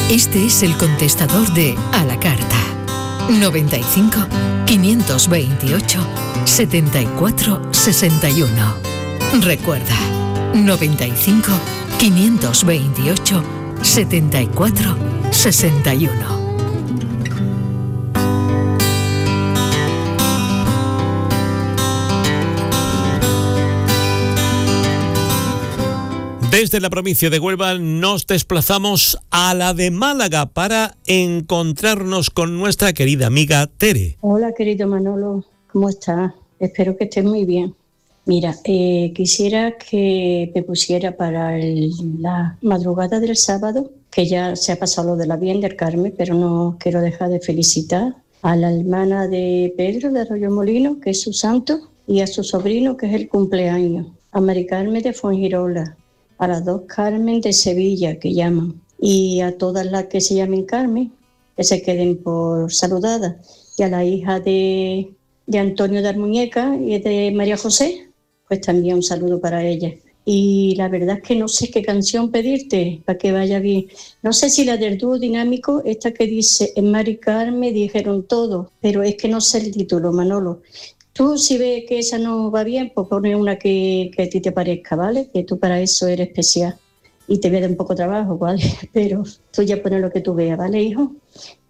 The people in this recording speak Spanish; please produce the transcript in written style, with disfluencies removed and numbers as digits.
Este es el contestador de A la Carta. 95 528 74 61. Recuerda, 95 528 74 61. Desde la provincia de Huelva nos desplazamos a la de Málaga para encontrarnos con nuestra querida amiga Tere. Hola, querido Manolo, ¿cómo estás? Espero que estés muy bien. Mira, quisiera que me pusiera para la madrugada del sábado, que ya se ha pasado lo de la Virgen del Carmen, pero no quiero dejar de felicitar a la hermana de Pedro de Arroyo Molino, que es su santo, y a su sobrino, que es el cumpleaños, a Mari Carmen de Fuengirola, a las dos Carmen de Sevilla, que llaman, y a todas las que se llamen Carmen, que se queden por saludadas, y a la hija de Antonio de Armuñeca y de María José, pues también un saludo para ella. Y la verdad es que no sé qué canción pedirte para que vaya bien. No sé si la del dúo dinámico, esta que dice, en Mari Carmen dijeron todo, pero es que no sé el título, Manolo. Tú, si ves que esa no va bien, pues pone una que a ti te parezca, ¿vale? Que tú para eso eres especial. Y te voy a dar un poco de trabajo, ¿vale? Pero tú ya pones lo que tú veas, ¿vale, hijo?